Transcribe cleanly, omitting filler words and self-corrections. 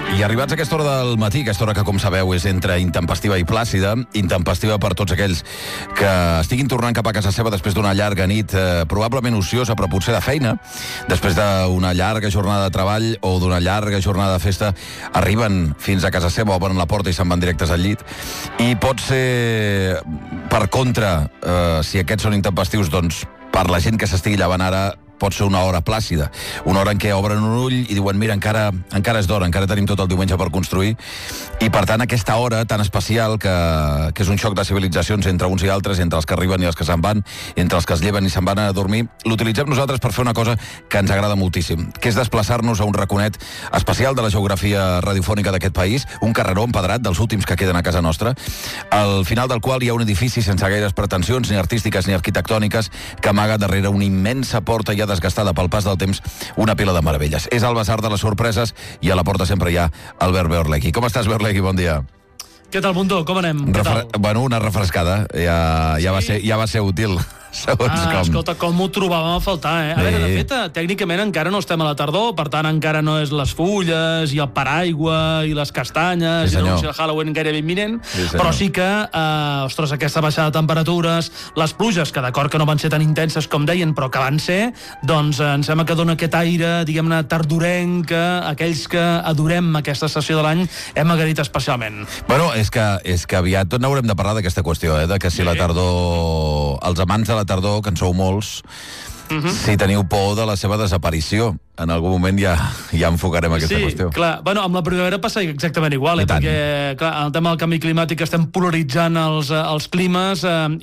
I arribats a aquesta hora del matí, aquesta hora que, com sabeu, és entre intempestiva i plàcida, intempestiva per tots aquells que estiguin tornant cap a casa seva després d'una llarga nit, probablement ociosa, però potser de feina, després d'una llarga jornada de treball o d'una llarga jornada de festa, arriben fins a casa seva, obren la porta i se'n van directes al llit. I pot ser, per contra, si aquests són intempestius, doncs, per la gent que s'estigui llevant ara, pot ser una hora plàcida, una hora en què obren un ull i diuen, mira, encara és d'hora, encara tenim tot el diumenge per construir, i per tant aquesta hora tan especial que és un xoc de civilitzacions entre uns i altres, entre els que arriben i els que se'n van, entre els que es lleven i se'n van a dormir, l'utilitzem nosaltres per fer una cosa que ens agrada moltíssim, que és desplaçar-nos a un raconet especial de la geografia radiofònica d'aquest país, un carreró empedrat dels últims que queden a casa nostra, al final del qual hi ha un edifici sense gaires pretensions, ni artístiques ni arquitectòniques, que amaga darrere una immensa porta ja desgastada pel pas del temps, una pila de meravelles. És el basar de les sorpreses i a la porta sempre hi ha Albert Beorlegui. Com estàs, Beorlegui? Bon dia. Què tal, Mundo? Com anem? Bueno, una refrescada. Ja va ser útil. Escolta, com ho trobàvem a faltar, eh? A veure, de fet, tècnicament encara no estem a la tardor, per tant encara no és les fulles i el paraigua i les castanyes, i l'anunci del Halloween gairebé imminent, però sí que, ostres, aquesta baixada de temperatures, les pluges, que d'acord que no van ser tan intenses com deien, però que van ser, doncs em sembla que dona aquest aire, diguem-ne, tardorenc, que aquells que adorem aquesta estació de l'any hem agraït especialment. Bueno, és que aviat tot n'haurem de parlar d'aquesta qüestió, de que si la tardor, els amants de la tardor, que en sou molts, si teniu por de la seva desaparició. En algun moment ja enfocarem aquesta qüestió. Sí, clar. Bueno, amb la primavera passa exactament igual, perquè clar, en el tema del canvi climàtic estem polaritzant els climes